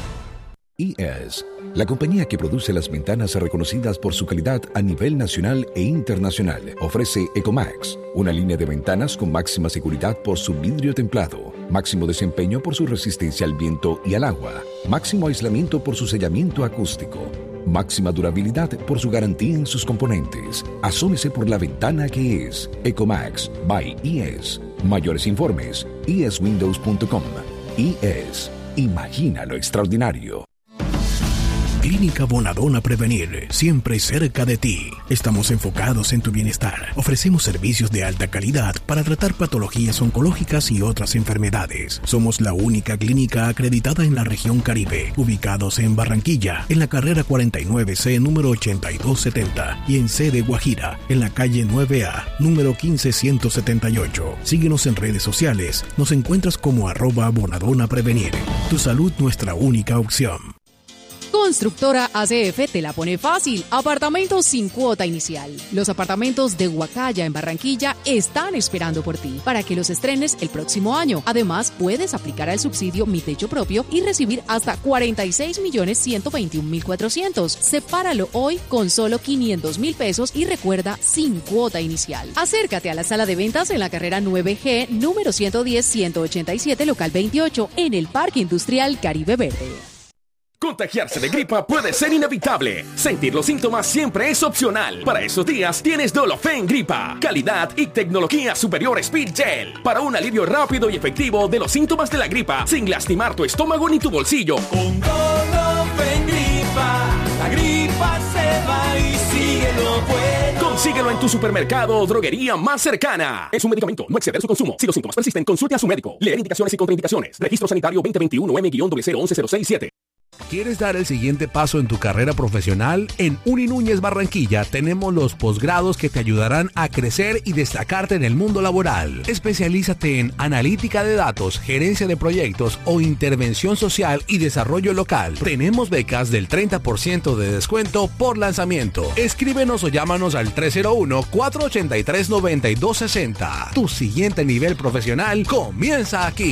I E S, la compañía que produce las ventanas reconocidas por su calidad a nivel nacional e internacional, ofrece Ecomax, una línea de ventanas con máxima seguridad por su vidrio templado, máximo desempeño por su resistencia al viento y al agua, máximo aislamiento por su sellamiento acústico, máxima durabilidad por su garantía en sus componentes. Asómese por la ventana que es Ecomax by I E S. Mayores informes, i e s windows punto com. I E S, imagina lo extraordinario. Clínica Bonadona Prevenir, siempre cerca de ti. Estamos enfocados en tu bienestar. Ofrecemos servicios de alta calidad para tratar patologías oncológicas y otras enfermedades. Somos la única clínica acreditada en la región Caribe, ubicados en Barranquilla, en la carrera cuarenta y nueve C, número ochenta y dos setenta, y en C de Guajira, en la calle nueve A, número quince ciento setenta y ocho. Síguenos en redes sociales. Nos encuentras como arroba Bonadona Prevenir. Tu salud, nuestra única opción. Constructora A C F te la pone fácil. Apartamentos sin cuota inicial. Los apartamentos de Huacaya en Barranquilla están esperando por ti para que los estrenes el próximo año. Además, puedes aplicar al subsidio Mi Techo Propio y recibir hasta cuarenta y seis millones ciento veintiún mil cuatrocientos. Sepáralo hoy con solo quinientos mil pesos y recuerda, sin cuota inicial. Acércate a la sala de ventas en la carrera nueve G, número ciento diez ciento ochenta y siete, local veintiocho, en el Parque Industrial Caribe Verde. Contagiarse de gripa puede ser inevitable. Sentir los síntomas siempre es opcional. Para esos días tienes Dolofen Gripa. Calidad y tecnología superior Speed Gel. Para un alivio rápido y efectivo de los síntomas de la gripa, sin lastimar tu estómago ni tu bolsillo. Con Dolofen Gripa, la gripa se va y sigue lo bueno. Consíguelo en tu supermercado o droguería más cercana. Es un medicamento, no exceder su consumo. Si los síntomas persisten, consulte a su médico. Leer indicaciones y contraindicaciones. Registro Sanitario veinte veintiuno M cero cero once cero seis siete. ¿Quieres dar el siguiente paso en tu carrera profesional? En Uni Núñez Barranquilla tenemos los posgrados que te ayudarán a crecer y destacarte en el mundo laboral. Especialízate en analítica de datos, gerencia de proyectos o intervención social y desarrollo local. Tenemos becas del treinta por ciento de descuento por lanzamiento. Escríbenos o llámanos al tres cero uno, cuatro ocho tres, nueve dos seis cero. Tu siguiente nivel profesional comienza aquí.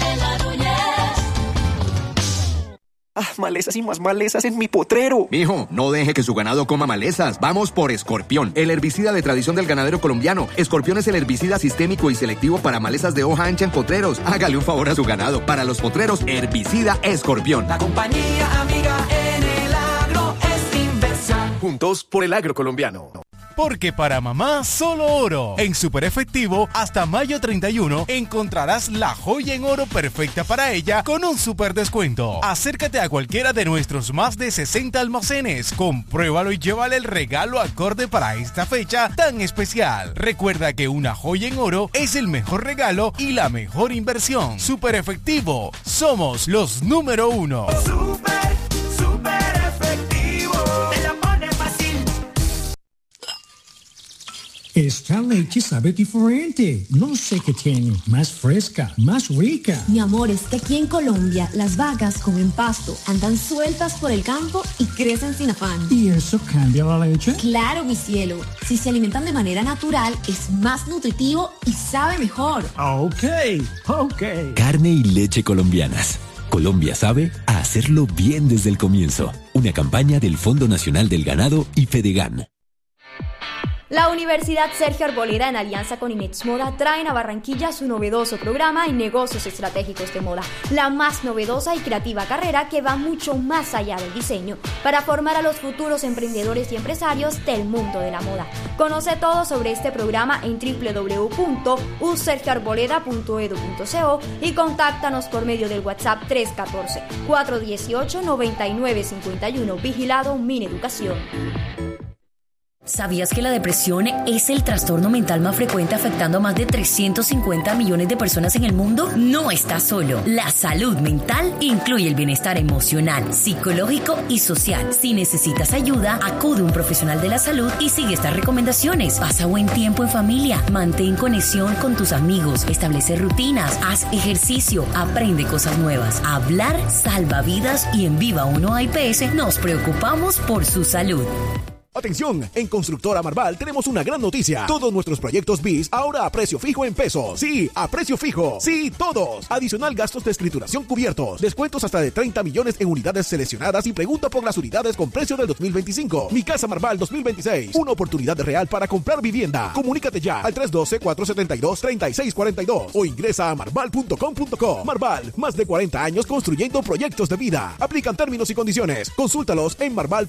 Ah, malezas y más malezas en mi potrero. Mijo, no deje que su ganado coma malezas. Vamos por Escorpión, el herbicida de tradición del ganadero colombiano. Escorpión es el herbicida sistémico y selectivo para malezas de hoja ancha en potreros. Hágale un favor a su ganado. Para los potreros, herbicida Escorpión. La compañía amiga en el agro es Inversa. Juntos por el agro colombiano. Porque para mamá, solo oro. En Super Efectivo, hasta mayo treinta y uno, encontrarás la joya en oro perfecta para ella con un super descuento. Acércate a cualquiera de nuestros más de sesenta almacenes, compruébalo y llévale el regalo acorde para esta fecha tan especial. Recuerda que una joya en oro es el mejor regalo y la mejor inversión. Super Efectivo, somos los número uno. Super, super efectivo. Te la pone fácil. Esta leche sabe diferente. No sé qué tiene. Más fresca, más rica. Mi amor, es que aquí en Colombia las vacas comen pasto, andan sueltas por el campo y crecen sin afán. ¿Y eso cambia la leche? Claro, mi cielo. Si se alimentan de manera natural, es más nutritivo y sabe mejor. Ok, ok. Carne y leche colombianas. Colombia sabe a hacerlo bien desde el comienzo. Una campaña del Fondo Nacional del Ganado y Fedegan. La Universidad Sergio Arboleda, en alianza con Inex Moda, traen a Barranquilla su novedoso programa en negocios estratégicos de moda, la más novedosa y creativa carrera que va mucho más allá del diseño, para formar a los futuros emprendedores y empresarios del mundo de la moda. Conoce todo sobre este programa en doble u doble u doble u punto u sergio arboleda punto edu punto co y contáctanos por medio del WhatsApp tres uno cuatro, cuatro uno ocho, nueve nueve cinco uno, vigilado Mineducación. ¿Sabías que la depresión es el trastorno mental más frecuente afectando a más de trescientos cincuenta millones de personas en el mundo? No estás solo. La salud mental incluye el bienestar emocional, psicológico y social. Si necesitas ayuda, acude a un profesional de la salud y sigue estas recomendaciones. Pasa buen tiempo en familia, mantén conexión con tus amigos, establece rutinas, haz ejercicio, aprende cosas nuevas. Hablar salva vidas y en Viva uno A I P S nos preocupamos por su salud. Atención, en Constructora Marval tenemos una gran noticia. Todos nuestros proyectos B I S ahora a precio fijo en pesos. Sí, a precio fijo. Sí, todos. Adicional gastos de escrituración cubiertos. Descuentos hasta de treinta millones en unidades seleccionadas y pregunta por las unidades con precio del dos mil veinticinco. Mi Casa Marval dos mil veintiséis. Una oportunidad real para comprar vivienda. Comunícate ya al tres uno dos, cuatro siete dos, tres seis cuatro dos o ingresa a marval punto com punto co. Marval, más de cuarenta años construyendo proyectos de vida. Aplican términos y condiciones. Consúltalos en marval